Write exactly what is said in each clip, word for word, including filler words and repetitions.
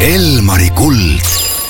Elmari kuld.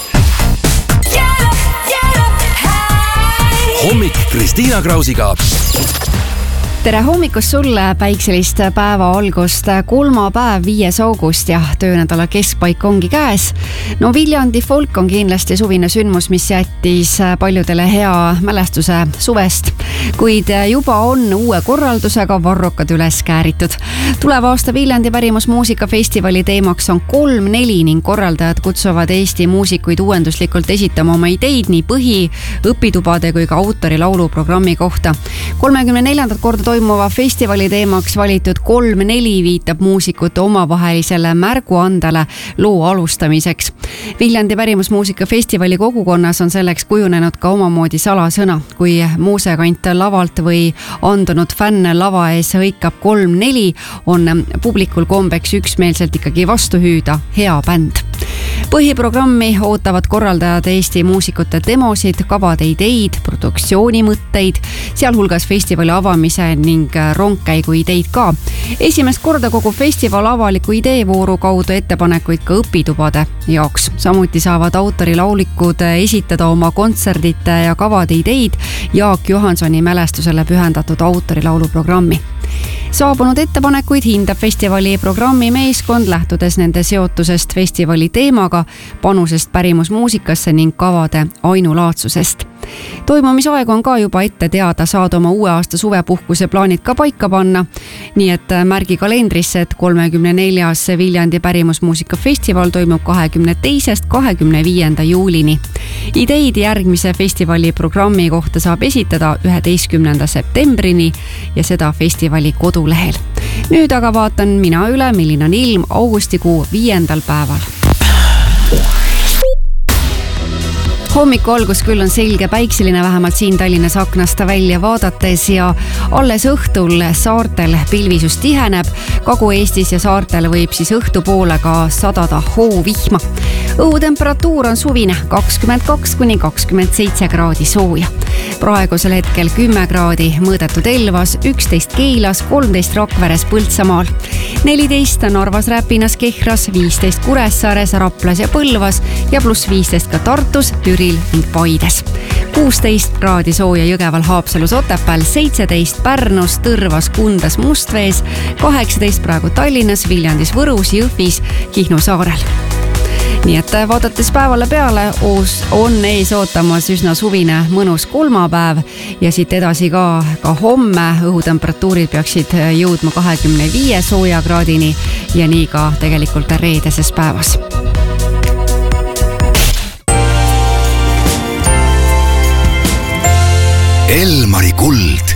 Hommik Kristiina Krausiga. Tere hommikust sulle, päikselist päeva algust, kolmapäev, viies august ja töönädala keskpaik ongi käes. No Viljandi folk on kindlasti suvine sündmus, mis jättis paljudele hea mälestuse suvest, kuid juba on uue korraldusega varrukad üles kääritud. Tuleva aasta Viljandi pärimusmuusikafestivali teemaks on kolm neli ning korraldajad kutsuvad Eesti muusikuid uuenduslikult esitama oma ideid nii põhi, õpitubade kui ka autori lauluprogrammi kohta. kolmekümne neljandat korda toimuva festivali teemaks valitud kolm neli viitab muusikute omavahelisele märguandele loo alustamiseks. Viljandi pärimusmuusikafestivali kogukonnas on selleks kujunenud ka omamoodi salasõna, kui muusekant lavalt või andunud fänn lava ees hõikab kolm neli, on publikul kombeks üksmeelselt ikkagi vastu hüüda hea bänd. Põhiprogrammi ootavad korraldajad Eesti muusikute demosid, kavade ideid, produktsioonimõtteid, sealhulgas festivali avamise ning rongkäigu ideid ka. Esimest korda kogu festival avaliku ideevooru kaudu ettepanekuid ka õpitubade jaoks. Samuti saavad autorilaulikud esitada oma kontserdite ja kavade ideid Jaak Johansoni mälestusele pühendatud autorilauluprogrammi. Saabunud ettepanekuid hindab festivali programmi meeskond lähtudes nende seotusest festivali teemaga, panusest pärimusmuusikasse ning kavade ainulaadsusest. Toimumisaeg on ka juba ette teada, saada oma uue aasta suvepuhkuse plaanid ka paika panna, nii et märgi kalendrisse, et kolmekümne neljas Viljandi pärimusmuusikafestival toimub kahekümne teisest kahekümne viienda juulini. Ideid järgmise festivali programmi kohta saab esitada üheteistkümnenda septembrini ja seda festivali kodulehel. Nüüd aga vaatan mina üle, milline on ilm augustikuu viiendal päeval. Hommiku algus küll on selge päikseline, vähemalt siin Tallinnas aknast välja vaadates ja alles õhtul saartel pilvisus tiheneb. Kagu-Eestis ja saartel võib siis õhtupoole ka sadada hoovihma. Õhutemperatuur on suvine kakskümmend kaks kuni kakskümmend seitse kraadi sooja. Praegusel hetkel kümme kraadi mõõdetud Elvas, üksteist Keilas, kolmteist Rakveres, Põltsamaal, neliteist Narvas, Räpinas, Kehras, viisteist Kuressaares, Raplas ja Põlvas ja pluss viisteist ka Tartus, Türil ning Paides. kuusteist kraadi sooja Jõgeval, Haapsalus, Otepääl, seitseteist Pärnus, Tõrvas, Kundas, Mustvees, kaheksateist praegu Tallinnas, Viljandis, Võrus, Jõhvis, Kihnu saarel. Nii et vaadates päevale peale on ees ootamas üsna suvine mõnus kolmapäev ja siit edasi ka, ka homme õhutemperatuurid peaksid jõudma kahekümne viie sooja kraadini ja nii ka tegelikult reedeses päevas. Elmari kuld.